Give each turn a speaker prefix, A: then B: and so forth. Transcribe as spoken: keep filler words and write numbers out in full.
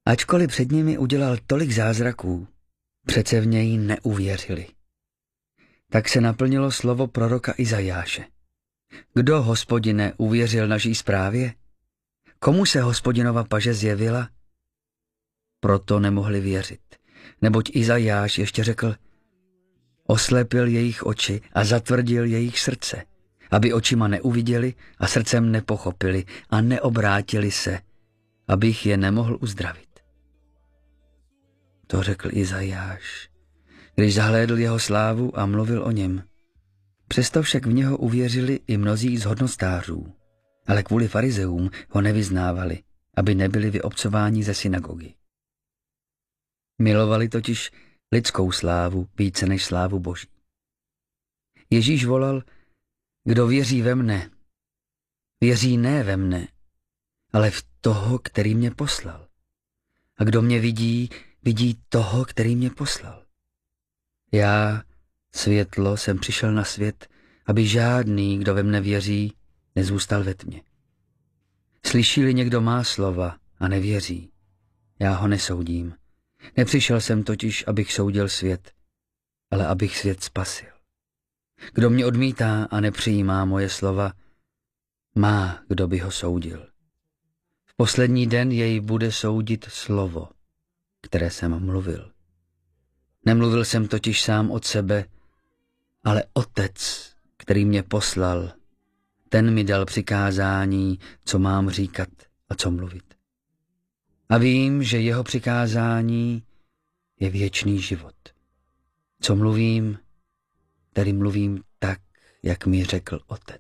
A: Ačkoliv před nimi udělal tolik zázraků, přece v něj neuvěřili. Tak se naplnilo slovo proroka Izajáše. Kdo, Hospodine, uvěřil naší zprávě? Komu se Hospodinova paže zjevila? Proto nemohli věřit, neboť Izajáš ještě řekl, oslepil jejich oči a zatvrdil jejich srdce, aby očima neuviděli a srdcem nepochopili a neobrátili se, abych je nemohl uzdravit. To řekl Izajáš, když zahlédl jeho slávu a mluvil o něm. Přesto však v něho uvěřili i mnozí z hodnostářů, ale kvůli farizeům ho nevyznávali, aby nebyli vyobcováni ze synagogy. Milovali totiž lidskou slávu více než slávu Boží. Ježíš volal, kdo věří ve mne, věří ne ve mne, ale v toho, který mě poslal. A kdo mě vidí, vidí toho, který mě poslal. Já, světlo, jsem přišel na svět, aby žádný, kdo ve mne věří, nezůstal ve tmě. Slyší-li někdo má slova a nevěří, já ho nesoudím. Nepřišel jsem totiž, abych soudil svět, ale abych svět spasil. Kdo mě odmítá a nepřijímá moje slova, má, kdo by ho soudil. V poslední den jej bude soudit slovo, které jsem mluvil. Nemluvil jsem totiž sám od sebe, ale Otec, který mě poslal, ten mi dal přikázání, co mám říkat a co mluvit. A vím, že jeho přikázání je věčný život. Co mluvím, tedy mluvím tak, jak mi řekl Otec.